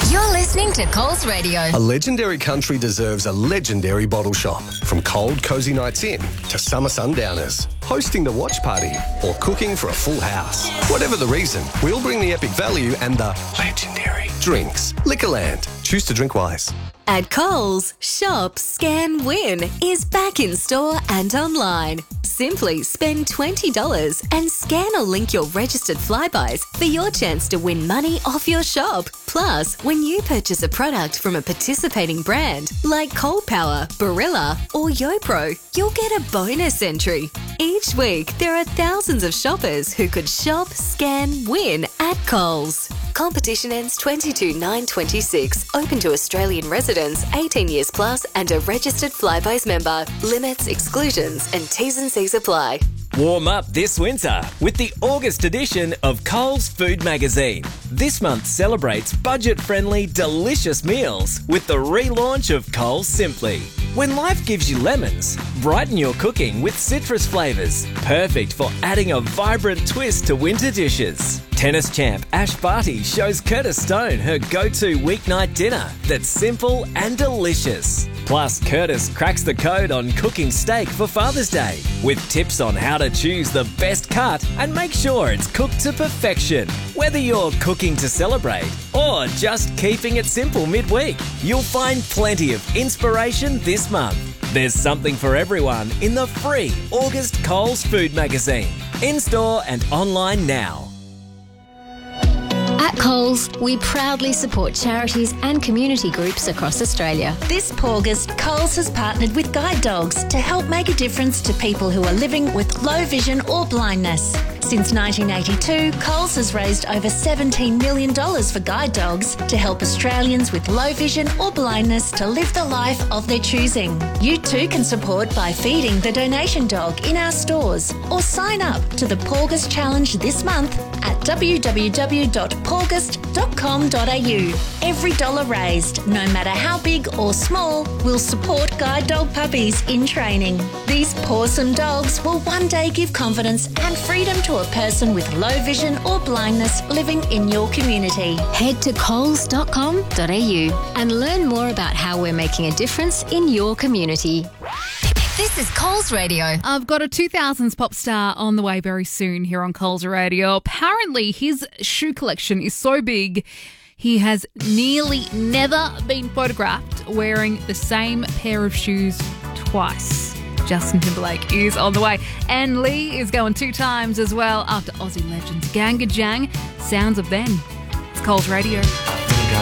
You're listening to Coles Radio. A legendary country deserves a legendary bottle shop. From cold, cosy nights in to summer sundowners, hosting the watch party or cooking for a full house. Whatever the reason, we'll bring the epic value and the legendary drinks. Liquorland. Choose to drink wise. At Coles, Shop, Scan, Win is back in store and online. Simply spend $20 and scan or link your registered Flybuys for your chance to win money off your shop. Plus, when you purchase a product from a participating brand like Cold Power, Barilla or YoPro, you'll get a bonus entry. Each week, there are thousands of shoppers who could shop, scan, win at Coles. Competition ends 22/9/26. Open to Australian residents 18 years plus and a registered Flybuys member. Limits, exclusions and T's and C's apply. Warm up this winter with the August edition of Coles Food Magazine. This month celebrates budget-friendly, delicious meals with the relaunch of Coles Simply. When life gives you lemons, brighten your cooking with citrus flavours. Perfect for adding a vibrant twist to winter dishes. Tennis champ Ash Barty shows Curtis Stone her go-to weeknight dinner that's simple and delicious. Plus, Curtis cracks the code on cooking steak for Father's Day with tips on how to choose the best cut and make sure it's cooked to perfection. Whether you're cooking to celebrate or just keeping it simple midweek, you'll find plenty of inspiration this month. There's something for everyone in the free August Coles Food Magazine. In-store and online now. At Coles, we proudly support charities and community groups across Australia. This August, Coles has partnered with Guide Dogs to help make a difference to people who are living with low vision or blindness. Since 1982, Coles has raised over $17 million for Guide Dogs to help Australians with low vision or blindness to live the life of their choosing. You too can support by feeding the donation dog in our stores or sign up to the August Challenge this month at www.paugust.com.au. Every dollar raised, no matter how big or small, will support guide dog puppies in training. These pawsome dogs will one day give confidence and freedom to a person with low vision or blindness living in your community. Head to coles.com.au and learn more about how we're making a difference in your community. This is Coles Radio. I've got a 2000s pop star on the way very soon here on Coles Radio. Apparently, his shoe collection is so big, he has nearly never been photographed wearing the same pair of shoes twice. Justin Timberlake is on the way. And Lee is going 2 times as well after Aussie legends Ganga Jang. Sounds of them. It's Coles Radio.